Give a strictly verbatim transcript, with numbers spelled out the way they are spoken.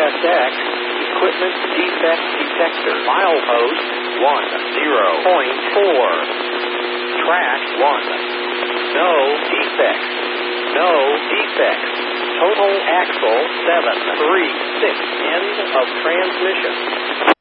S X, equipment defect detector, milepost one zero point four, track one, no defects, no defects, total axle seven three six, end of transmission.